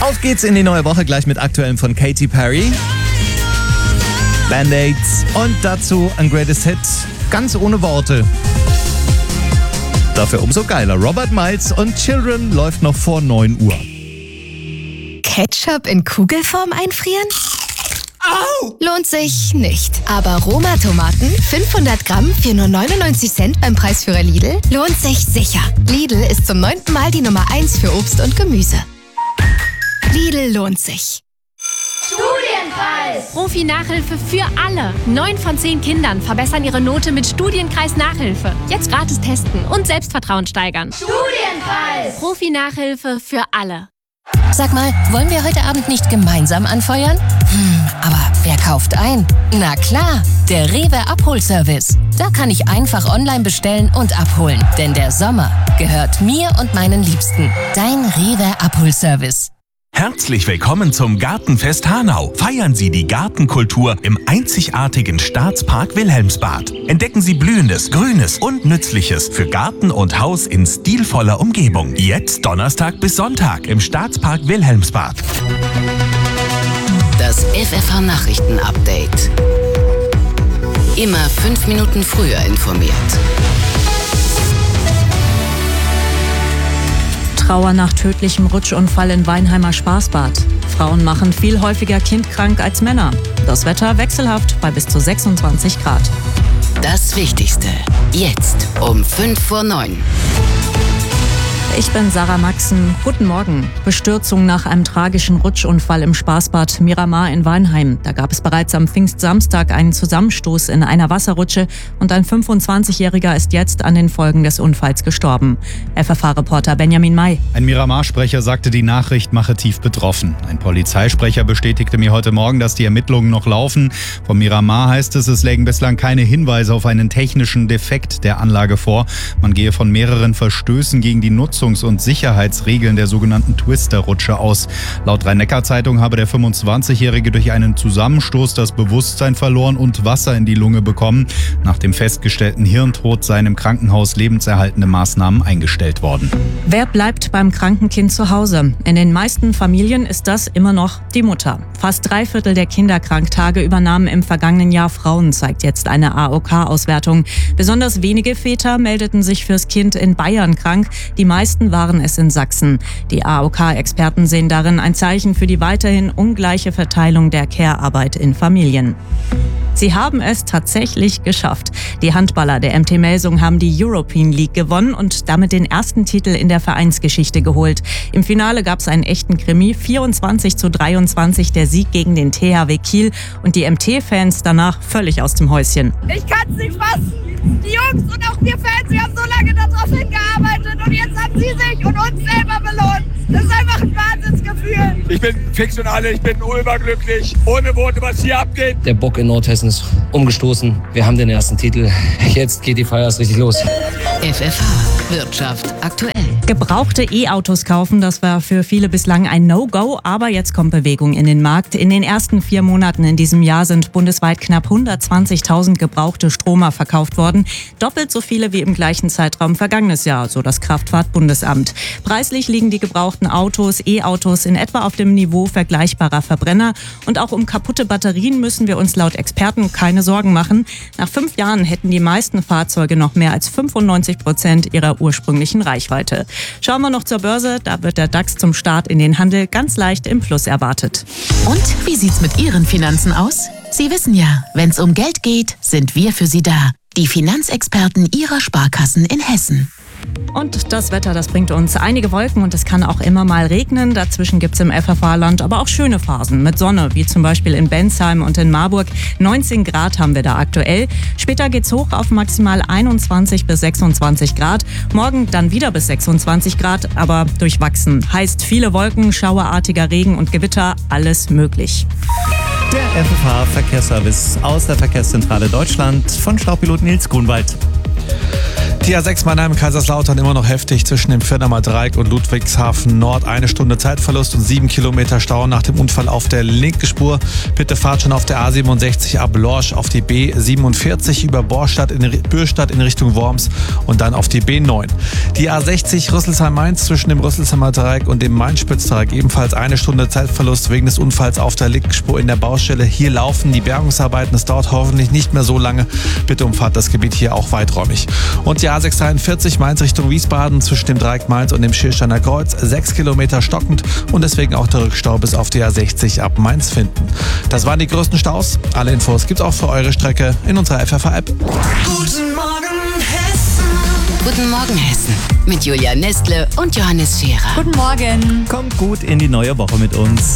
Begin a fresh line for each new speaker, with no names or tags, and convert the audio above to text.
Auf geht's in die neue Woche gleich mit Aktuellem von Katy Perry, Band-Aids und dazu ein Greatest Hit, ganz ohne Worte. Dafür umso geiler. Robert Miles und Children läuft noch vor 9 Uhr.
Ketchup in Kugelform einfrieren?
Au!
Lohnt sich nicht. Aber Roma-Tomaten, 500 Gramm für nur 99 Cent beim Preisführer Lidl, lohnt sich sicher. Lidl ist zum 9. Mal die Nummer 1 für Obst und Gemüse. Lidl lohnt sich.
Studienkreis! Profi-Nachhilfe für alle. 9 von 10 Kindern verbessern ihre Note mit Studienkreis-Nachhilfe. Jetzt gratis testen und Selbstvertrauen steigern. Studienkreis! Profi-Nachhilfe für alle.
Sag mal, wollen wir heute Abend nicht gemeinsam anfeuern? Aber wer kauft ein? Na klar, der Rewe Abholservice. Da kann ich einfach online bestellen und abholen. Denn der Sommer gehört mir und meinen Liebsten. Dein Rewe Abholservice.
Herzlich willkommen zum Gartenfest Hanau. Feiern Sie die Gartenkultur im einzigartigen Staatspark Wilhelmsbad. Entdecken Sie Blühendes, Grünes und Nützliches für Garten und Haus in stilvoller Umgebung. Jetzt Donnerstag bis Sonntag im Staatspark Wilhelmsbad.
Das FFH Nachrichten-Update. Immer 5 Minuten früher informiert.
Trauer nach tödlichem Rutschunfall in Weinheimer Spaßbad. Frauen machen viel häufiger kindkrank als Männer. Das Wetter wechselhaft bei bis zu 26 Grad.
Das Wichtigste. Jetzt um 8:55.
Ich bin Sarah Maxen. Guten Morgen. Bestürzung nach einem tragischen Rutschunfall im Spaßbad Miramar in Weinheim. Da gab es bereits am Pfingstsamstag einen Zusammenstoß in einer Wasserrutsche und ein 25-Jähriger ist jetzt an den Folgen des Unfalls gestorben. FFH-Reporter Benjamin May.
Ein Miramar-Sprecher sagte, die Nachricht mache tief betroffen. Ein Polizeisprecher bestätigte mir heute Morgen, dass die Ermittlungen noch laufen. Vom Miramar heißt es lägen bislang keine Hinweise auf einen technischen Defekt der Anlage vor. Man gehe von mehreren Verstößen gegen die Nutzung und Sicherheitsregeln der sogenannten Twister-Rutsche aus. Laut Rhein-Neckar-Zeitung habe der 25-Jährige durch einen Zusammenstoß das Bewusstsein verloren und Wasser in die Lunge bekommen. Nach dem festgestellten Hirntod seien im Krankenhaus lebenserhaltende Maßnahmen eingestellt worden.
Wer bleibt beim kranken Kind zu Hause? In den meisten Familien ist das immer noch die Mutter. Fast 3/4 der Kinderkranktage übernahmen im vergangenen Jahr Frauen, zeigt jetzt eine AOK-Auswertung. Besonders wenige Väter meldeten sich fürs Kind in Bayern krank. Die meisten waren es in Sachsen. Die AOK-Experten sehen darin ein Zeichen für die weiterhin ungleiche Verteilung der Care-Arbeit in Familien. Sie haben es tatsächlich geschafft. Die Handballer der MT Melsung haben die European League gewonnen und damit den ersten Titel in der Vereinsgeschichte geholt. Im Finale gab es einen echten Krimi, 24:23 der Sieg gegen den THW Kiel und die MT-Fans danach völlig aus dem Häuschen.
Ich kann es nicht fassen. Die Jungs und auch wir Fans, wir haben so lange darauf hingearbeitet und jetzt haben sie sich und uns selber belohnt. Das ist einfach ein Wahnsinnsgefühl.
Ich bin fix und alle, ich bin überglücklich. Ohne Worte, was hier abgeht.
Der Bock in Nordhessen ist umgestoßen. Wir haben den ersten Titel. Jetzt geht die Feier erst richtig los.
FFH Wirtschaft aktuell.
Gebrauchte E-Autos kaufen, das war für viele bislang ein No-Go, aber jetzt kommt Bewegung in den Markt. In den ersten 4 Monaten in diesem Jahr sind bundesweit knapp 120.000 gebrauchte Stromer verkauft worden. Doppelt so viele wie im gleichen Zeitraum vergangenes Jahr, so das Kraftfahrtbundesamt. Preislich liegen die gebrauchten Autos, E-Autos in etwa auf dem Niveau vergleichbarer Verbrenner. Und auch um kaputte Batterien müssen wir uns laut Experten keine Sorgen machen. Nach 5 Jahren hätten die meisten Fahrzeuge noch mehr als 95% ihrer ursprünglichen Reichweite. Schauen wir noch zur Börse, da wird der DAX zum Start in den Handel ganz leicht im Plus erwartet.
Und wie sieht's mit Ihren Finanzen aus? Sie wissen ja, wenn's um Geld geht, sind wir für Sie da. Die Finanzexperten Ihrer Sparkassen in Hessen.
Und das Wetter, das bringt uns einige Wolken und es kann auch immer mal regnen. Dazwischen gibt's im FFH-Land aber auch schöne Phasen mit Sonne, wie zum Beispiel in Bensheim und in Marburg. 19 Grad haben wir da aktuell. Später geht's hoch auf maximal 21 bis 26 Grad. Morgen dann wieder bis 26 Grad, aber durchwachsen. Heißt viele Wolken, schauerartiger Regen und Gewitter, alles möglich.
Der FFH-Verkehrsservice aus der Verkehrszentrale Deutschland von Staupiloten Nils Grunwald. Die A6 Mannheim-Kaiserslautern immer noch heftig zwischen dem Firnamer Dreieck und Ludwigshafen Nord. 1 Stunde Zeitverlust und 7 Kilometer Stau nach dem Unfall auf der linken Spur. Bitte fahrt schon auf der A67 ab Lorsch auf die B47 über Bürstadt in Richtung Worms und dann auf die B9. Die A60 Rüsselsheim-Mainz zwischen dem Rüsselsheimer Dreieck und dem Main-Spitz-Dreieck ebenfalls 1 Stunde Zeitverlust wegen des Unfalls auf der linken Spur in der Baustelle. Hier laufen die Bergungsarbeiten. Es dauert hoffentlich nicht mehr so lange. Bitte umfahrt das Gebiet hier auch weiträumig. Und die A643 Mainz Richtung Wiesbaden zwischen dem Dreieck Mainz und dem Schilsteiner Kreuz 6 Kilometer stockend und deswegen auch der Rückstau bis auf die A60 ab Mainz finden. Das waren die größten Staus. Alle Infos gibt's auch für eure Strecke in unserer FFH-App.
Guten Morgen Hessen. Guten Morgen Hessen. Mit Julia Nestle und Johannes Scherer.
Guten Morgen.
Kommt gut in die neue Woche mit uns.